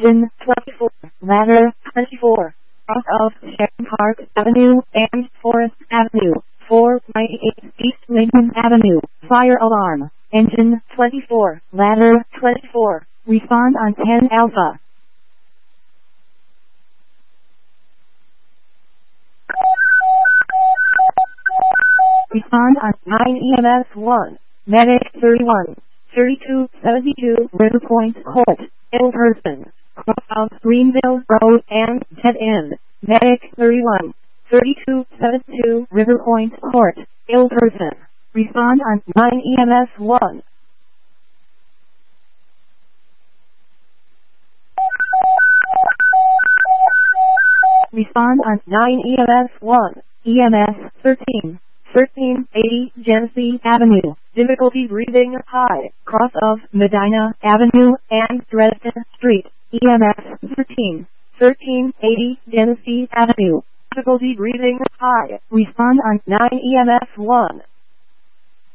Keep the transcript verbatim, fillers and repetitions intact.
engine twenty-four, ladder twenty-four, cross of Sharon Park Avenue and Forest Avenue, four ninety-eight East Lincoln Avenue, fire alarm, engine twenty-four, ladder twenty-four, respond on ten Alpha. Respond on nine E M S one, medic thirty-one, thirty-two seventy-two River Point Court, ill person, cross of Greenville Road and dead end, medic thirty-one, thirty-two seventy-two River Point Court, ill person, respond on nine E M S one. Respond on nine E M S one, E M S thirteen. thirteen eighty Genesee Avenue, difficulty breathing high, cross of Medina Avenue and Dresden Street, E M S thirteen, thirteen eighty Genesee Avenue, difficulty breathing high, respond on nine E M S one.